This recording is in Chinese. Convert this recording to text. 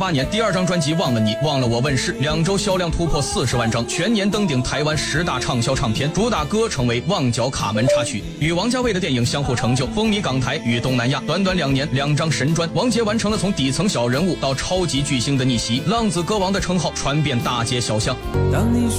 2008年第2张专辑《忘了你忘了我》问世，2周销量突破40万张，全年登顶台湾10大畅销唱片，主打歌成为旺角卡门插曲，与王家卫的电影相互成就，风靡港台与东南亚。短短2年，2张神专，王杰完成了从底层小人物到超级巨星的逆袭，浪子歌王的称号传遍大街小巷。 当你